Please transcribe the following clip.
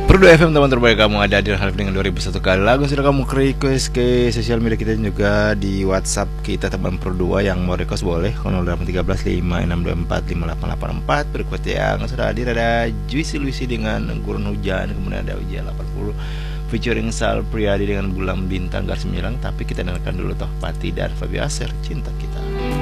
Perlu FM teman terbaik kamu ada di Halif dengan 2001 kali lagu sudah kamu request ke sosial media kita juga di WhatsApp kita teman Pro 2 yang mau request boleh 0813 5624 5884. Berikut yang sudah hadir ada Juicy Luisi dengan Gurun Hujan, kemudian ada Ujian 80 featuring Sal Priadi dengan Bulan Bintang Garis Menyerang. Tapi kita dengarkan dulu toh Pati dan Fabi Aser Cinta Kita.